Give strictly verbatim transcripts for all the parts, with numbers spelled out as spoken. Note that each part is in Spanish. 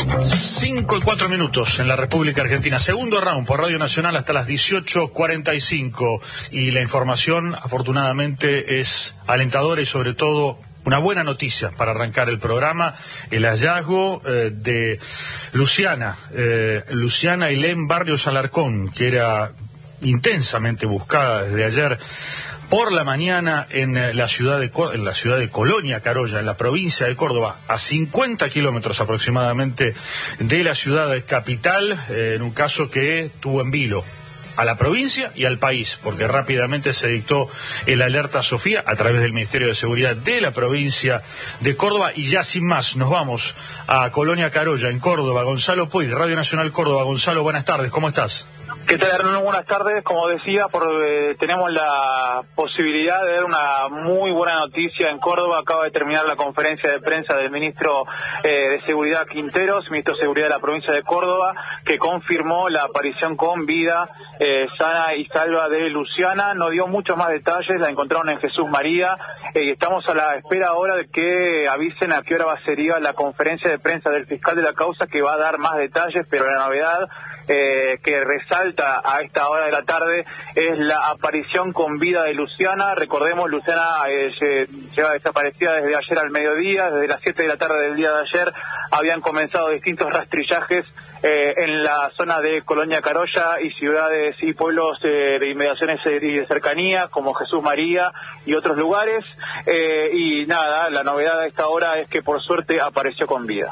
Cinco y cuatro minutos en la República Argentina. Segundo round por Radio Nacional hasta las dieciocho cuarenta y cinco. Y la información, afortunadamente, es alentadora y sobre todo una buena noticia para arrancar el programa. El hallazgo eh, de Luciana, eh, Luciana Ailén Barrios Alarcón, que era intensamente buscada desde ayer por la mañana en la ciudad de en la ciudad de Colonia Carolla, en la provincia de Córdoba, a cincuenta kilómetros aproximadamente de la ciudad capital, eh, en un caso que tuvo en vilo a la provincia y al país, porque rápidamente se dictó el alerta Sofía a través del Ministerio de Seguridad de la provincia de Córdoba. Y ya sin más, nos vamos a Colonia Carolla, en Córdoba. Gonzalo Puig, Radio Nacional Córdoba. Gonzalo, buenas tardes, ¿cómo estás? ¿Qué tal, Hernán? Buenas tardes. Como decía, por, eh, tenemos la posibilidad de ver una muy buena noticia en Córdoba. Acaba de terminar la conferencia de prensa del ministro eh, de Seguridad Quinteros, ministro de Seguridad de la provincia de Córdoba, que confirmó la aparición con vida, eh, sana y salva de Luciana. No dio muchos más detalles, la encontraron en Jesús María, eh, y estamos a la espera ahora de que avisen a qué hora va a ser la conferencia de prensa del fiscal de la causa, que va a dar más detalles, pero la novedad Eh, que resalta a esta hora de la tarde es la aparición con vida de Luciana. Recordemos, Luciana eh, lleva desaparecida desde ayer al mediodía. Desde las siete de la tarde del día de ayer habían comenzado distintos rastrillajes eh, en la zona de Colonia Carolla y ciudades y pueblos eh, de inmediaciones y de cercanía, como Jesús María y otros lugares, eh, y nada, la novedad a esta hora es que por suerte apareció con vida.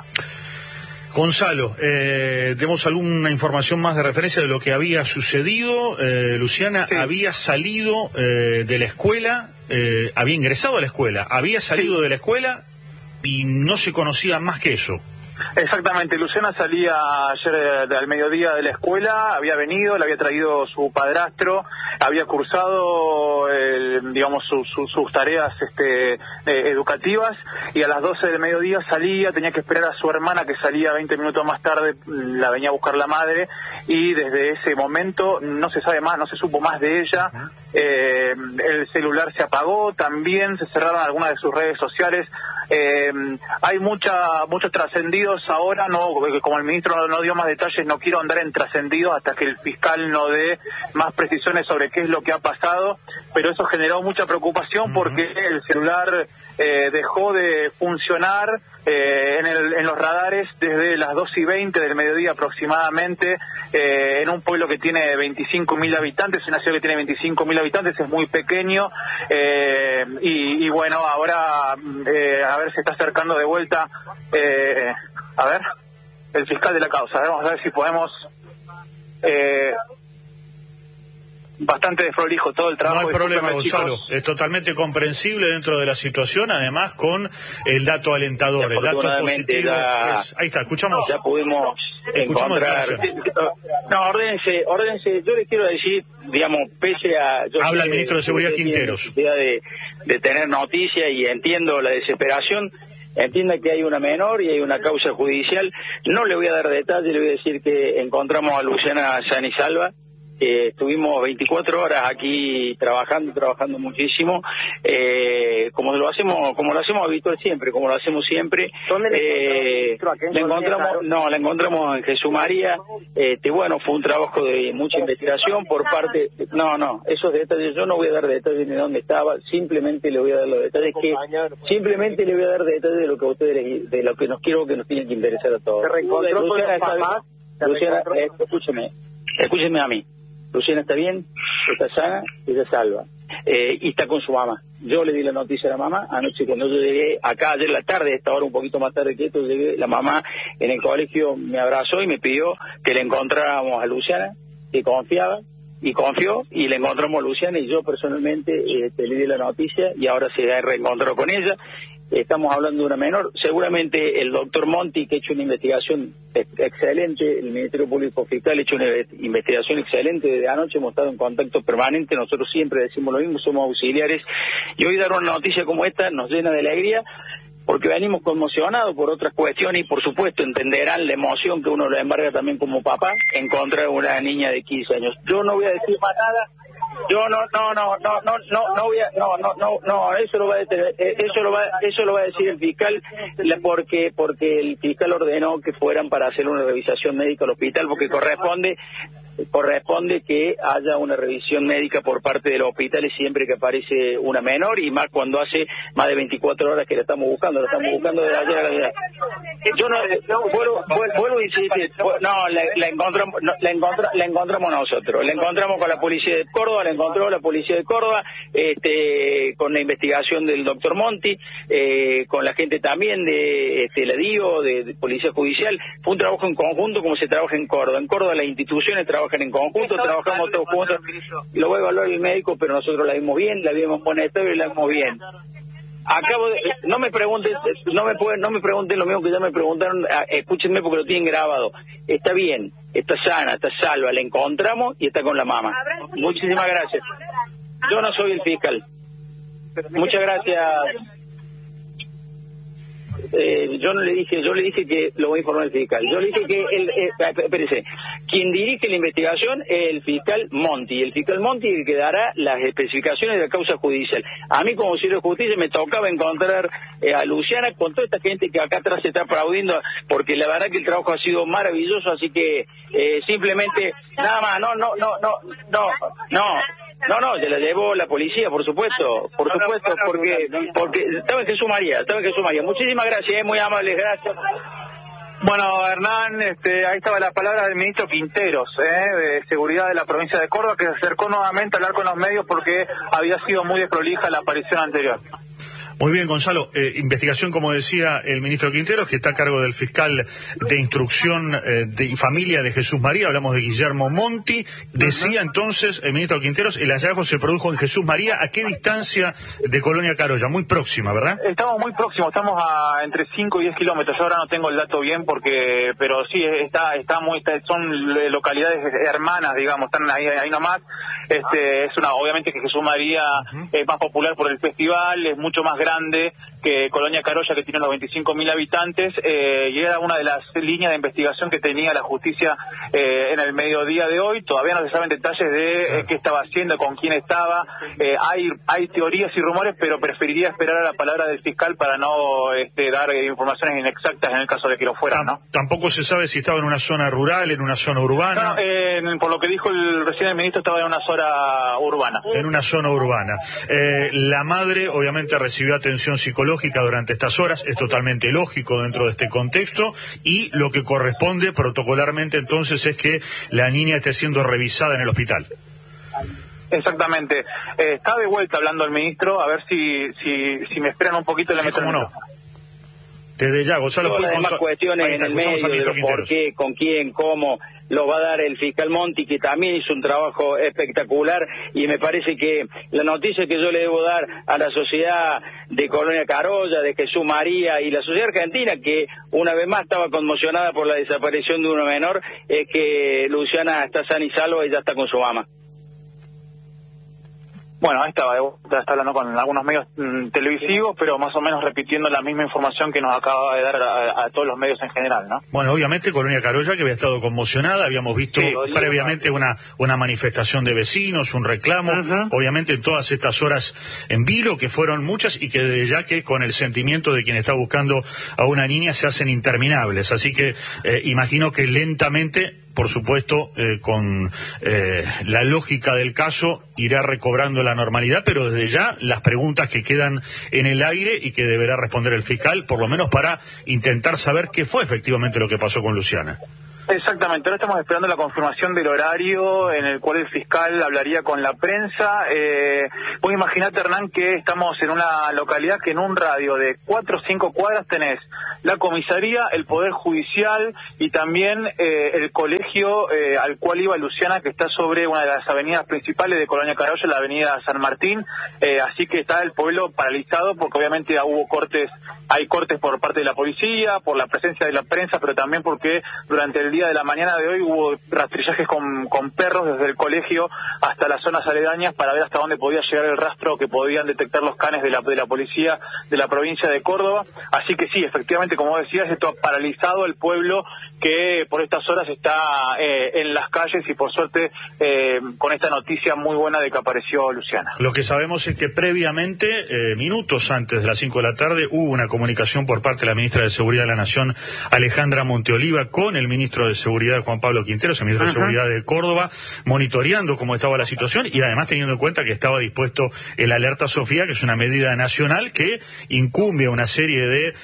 Gonzalo, eh, ¿tenemos alguna información más de referencia de lo que había sucedido? Eh, Luciana sí. había salido eh, de la escuela, eh, había ingresado a la escuela, había salido sí. de la escuela y no se conocía más que eso. Exactamente, Luciana salía ayer al mediodía de la escuela, había venido, le había traído su padrastro, había cursado, eh, digamos, su, su, sus tareas este, eh, educativas, y a las doce del mediodía salía, tenía que esperar a su hermana que salía veinte minutos más tarde, la venía a buscar la madre, y desde ese momento no se sabe más, no se supo más de ella. Eh, el celular se apagó, también se cerraron algunas de sus redes sociales. Eh, hay mucha, muchos trascendidos ahora, no, como el ministro no, no dio más detalles, no quiero andar en trascendidos hasta que el fiscal no dé más precisiones sobre qué es lo que ha pasado, pero eso generó mucha preocupación uh-huh. porque el celular eh, dejó de funcionar eh, en, el, en los radares desde las dos y veinte del mediodía aproximadamente, eh, en un pueblo que tiene veinticinco mil habitantes, una ciudad que tiene veinticinco mil habitantes, es muy pequeño, eh, y, y bueno, ahora eh, a ver, se está acercando de vuelta, eh, a ver, el fiscal de la causa. Vamos a ver si podemos... Eh, bastante desprolijo todo el trabajo. No hay problema, Gonzalo, es totalmente comprensible dentro de la situación, además con el dato alentador, el dato positivo. La... Es... Ahí está, escuchamos. Ya pudimos escuchamos encontrar... No, ordenense, ordenense, yo les quiero decir, digamos, pese a... Yo Habla sé, el ministro de Seguridad Quinteros. De, de tener noticia y entiendo la desesperación, entienda que hay una menor y hay una causa judicial. No le voy a dar detalles, le voy a decir que encontramos a Luciana sana y salva. Eh, estuvimos veinticuatro horas aquí trabajando, trabajando muchísimo, eh, como lo hacemos, como lo hacemos habitual siempre, como lo hacemos siempre. ¿Dónde eh, la encontramos? No, la encontramos en Jesús María. Este, bueno, fue un trabajo de mucha investigación por parte. No, no, esos detalles yo no voy a dar detalles de dónde estaba. Simplemente le voy a dar los detalles que, simplemente le voy a dar detalles de lo que a ustedes, de lo que nos quiero que nos tiene que interesar a todos. Luciana, Luciana, eh, escúcheme, escúcheme a mí. Luciana está bien, está sana y está salva. Eh, y está con su mamá. Yo le di la noticia a la mamá. Anoche cuando yo llegué acá, ayer en la tarde, a esta hora un poquito más tarde que esto, llegué, la mamá en el colegio me abrazó y me pidió que le encontráramos a Luciana, que confiaba, y confió, y le encontramos a Luciana, y yo personalmente eh, le di la noticia, y ahora se ha reencontrado con ella. Estamos hablando de una menor. Seguramente el doctor Monti, que ha hecho una investigación excelente, el Ministerio Público Fiscal ha hecho una investigación excelente desde anoche, hemos estado en contacto permanente, nosotros siempre decimos lo mismo, somos auxiliares, y hoy dar una noticia como esta nos llena de alegría, porque venimos conmocionados por otras cuestiones, y por supuesto entenderán la emoción que uno le embarga también como papá, encontrar una niña de quince años. Yo no voy a decir más nada, Yo no, no, no, no, no, no, no voy a, no, no, no, no, eso lo va a detener, eso lo va, eso lo va a decir el fiscal, porque, porque el fiscal ordenó que fueran para hacer una revisación médica al hospital, porque corresponde, corresponde que haya una revisión médica por parte de los hospitales siempre que aparece una menor, y más cuando hace más de veinticuatro horas que la estamos buscando, la estamos buscando desde ayer a la vida. Yo no, vuelvo, vuelvo a insistir, no, la, la encontramos, no, la, encontra, la encontramos nosotros, la encontramos con la policía de Córdoba, la encontró la policía de Córdoba, este, con la investigación del doctor Monti, eh, con la gente también de, este, la DIO, de, de Policía Judicial. Fue un trabajo en conjunto como se trabaja en Córdoba. En Córdoba las instituciones trabajan en conjunto, trabajamos todos juntos. Lo va a evaluar el médico, pero nosotros la vimos bien, la vimos en buen estado y la vimos bien. Acabo de, no me pregunten, no me pueden, no me pregunten lo mismo que ya me preguntaron, escúchenme porque lo tienen grabado. Está bien, está sana, está salva, la encontramos y está con la mamá. Muchísimas gracias. Yo no soy el fiscal. Muchas gracias. Eh, yo no le dije, yo le dije que lo voy a informar el fiscal. Yo le dije que el, eh, espérese, quien dirige la investigación es el fiscal Monti. El fiscal Monti es el que dará las especificaciones de la causa judicial. A mí como auxiliar de justicia me tocaba encontrar eh, a Luciana con toda esta gente que acá atrás se está aplaudiendo, porque la verdad que el trabajo ha sido maravilloso, así que eh, simplemente nada más, no, no, no, no, no, no. No, no, se la llevó la policía, por supuesto, por supuesto, porque porque estaba en Jesús María, estaba en Jesús María. Muchísimas gracias, eh, muy amables, gracias. Bueno, Hernán, este, ahí estaba la palabra del ministro Quinteros, eh, de Seguridad de la provincia de Córdoba, que se acercó nuevamente a hablar con los medios porque había sido muy desprolija la aparición anterior. Muy bien, Gonzalo. Eh, investigación, como decía el ministro Quinteros, que está a cargo del fiscal de instrucción eh, de familia de Jesús María, hablamos de Guillermo Monti. Decía uh-huh. entonces el ministro Quinteros, el hallazgo se produjo en Jesús María. ¿A qué distancia de Colonia Carolla? Muy próxima, ¿verdad? Estamos muy próximos, estamos a entre cinco y diez kilómetros. Ahora no tengo el dato bien, porque pero sí, está está muy está, son localidades hermanas, digamos, están ahí, ahí nomás. Este, es una, obviamente que Jesús María uh-huh. es más popular por el festival, es mucho más grande que Colonia Carolla, que tiene unos veinticinco mil habitantes, eh, y era una de las líneas de investigación que tenía la justicia eh, en el mediodía de hoy. Todavía no se saben detalles de eh, qué estaba haciendo, con quién estaba. Eh, hay hay teorías y rumores, pero preferiría esperar a la palabra del fiscal para no este, dar eh, informaciones inexactas en el caso de que lo fueran, ¿no? Tampoco se sabe si estaba en una zona rural, en una zona urbana. No, eh, por lo que dijo el recién el ministro, estaba en una zona urbana. En una zona urbana. Eh, la madre, obviamente, recibió atención psicológica durante estas horas, es totalmente lógico dentro de este contexto, y lo que corresponde protocolarmente entonces es que la niña esté siendo revisada en el hospital. Exactamente. Eh, está de vuelta hablando el ministro, a ver si si, si me esperan un poquito y le sí, meten. No. Desde ya, Gonzalo. Todas las demás cuestiones en el medio, de lo por qué, con quién, cómo, lo va a dar el fiscal Monti, que también hizo un trabajo espectacular, y me parece que la noticia que yo le debo dar a la sociedad de Colonia Carolla, de Jesús María y la sociedad argentina, que una vez más estaba conmocionada por la desaparición de una menor, es que Luciana está sana y salva y ya está con su mamá. Bueno, ahí estaba, está hablando con algunos medios mmm, televisivos, pero más o menos repitiendo la misma información que nos acaba de dar a, a todos los medios en general, ¿no? Bueno, obviamente Colonia Carolla, que había estado conmocionada, habíamos visto sí, previamente una una manifestación de vecinos, un reclamo, uh-huh. obviamente en todas estas horas en vilo, que fueron muchas, y que desde ya que con el sentimiento de quien está buscando a una niña se hacen interminables, así que eh, imagino que lentamente, por supuesto, eh, con eh, la lógica del caso, irá recobrando la normalidad, pero desde ya las preguntas que quedan en el aire y que deberá responder el fiscal, por lo menos para intentar saber qué fue efectivamente lo que pasó con Luciana. Exactamente, ahora estamos esperando la confirmación del horario en el cual el fiscal hablaría con la prensa. Eh, vos imaginate, Hernán, que estamos en una localidad que en un radio de cuatro o cinco cuadras tenés la comisaría, el Poder Judicial y también eh, el colegio eh, al cual iba Luciana, que está sobre una de las avenidas principales de Colonia Carolla, la avenida San Martín. Eh, así que está el pueblo paralizado porque obviamente hubo cortes, hay cortes por parte de la policía, por la presencia de la prensa, pero también porque durante el día de la mañana de hoy hubo rastrillajes con, con perros desde el colegio hasta las zonas aledañas para ver hasta dónde podía llegar el rastro que podían detectar los canes de la, de la policía de la provincia de Córdoba. Así que sí, efectivamente, como decías, esto ha paralizado el pueblo que por estas horas está eh, en las calles y por suerte eh, con esta noticia muy buena de que apareció Luciana. Lo que sabemos es que previamente, eh, minutos antes de las cinco de la tarde, hubo una comunicación por parte de la ministra de Seguridad de la Nación, Alejandra Monteoliva, con el ministro de Seguridad, Juan Pablo Quinteros, el ministro uh-huh. de Seguridad de Córdoba, monitoreando cómo estaba la situación y además teniendo en cuenta que estaba dispuesto el Alerta Sofía, que es una medida nacional que incumbe a una serie de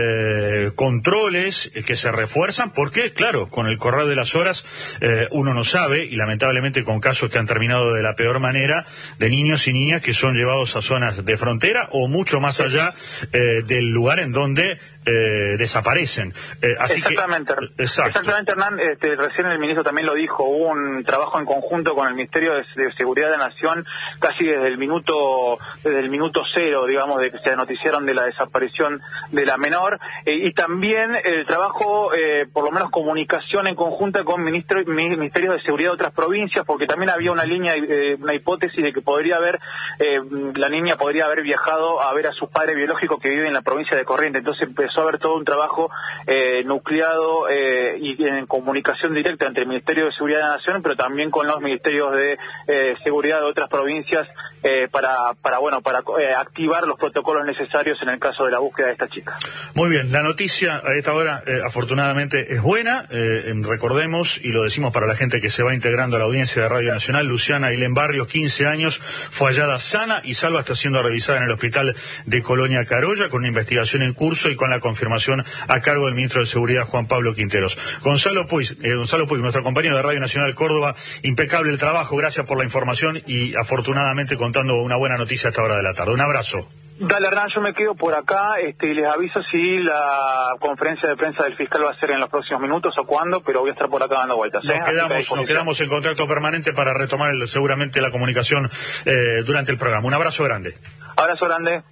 eh, controles que se refuerzan, porque, claro, con el correr de las horas eh, uno no sabe, y lamentablemente con casos que han terminado de la peor manera, de niños y niñas que son llevados a zonas de frontera o mucho más allá eh, del lugar en donde eh, desaparecen. Eh, así exactamente, que, exacto. exactamente, Hernán, este, recién el ministro también lo dijo, hubo un trabajo en conjunto con el Ministerio de, de Seguridad de la Nación casi desde el minuto desde el minuto cero, digamos, de que se noticiaron de la desaparición de la menor, eh, y también el trabajo, eh, por lo menos comunicación en conjunta con ministro, Ministerios de Seguridad de otras provincias, porque también había una línea, eh, una hipótesis de que podría haber, eh, la niña podría haber viajado a ver a su padre biológico que vive en la provincia de Corrientes. Entonces empezó a haber todo un trabajo eh, nucleado eh, y en comunicación directa entre el Ministerio de Seguridad de la Nación, pero también con los Ministerios de eh, Seguridad de otras provincias eh, para, para, bueno, para eh, activar los protocolos necesarios en el caso de la búsqueda de esta chica. Muy bien, la noticia a esta hora eh, afortunadamente es buena. Eh, recordemos, y lo decimos para la gente que se va integrando a la audiencia de Radio Nacional, Luciana Ailén Barrios, quince años, fue hallada sana y salva, está siendo revisada en el hospital de Colonia Carolla con una investigación en curso y con la confirmación a cargo del ministro de Seguridad, Juan Pablo Quinteros. Gonzalo Puig, eh, Gonzalo Puig, nuestro compañero de Radio Nacional Córdoba, impecable el trabajo, gracias por la información y afortunadamente contando una buena noticia a esta hora de la tarde. Un abrazo. Dale, Hernán, yo me quedo por acá este, y les aviso si la conferencia de prensa del fiscal va a ser en los próximos minutos o cuándo, pero voy a estar por acá dando vueltas. Nos, ¿eh? quedamos, nos quedamos en contacto permanente para retomar el, seguramente la comunicación eh, durante el programa. Un abrazo grande. Abrazo grande.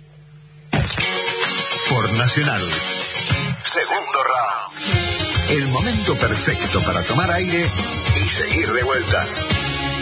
Por Nacional. Segundo round. El momento perfecto para tomar aire y seguir de vuelta.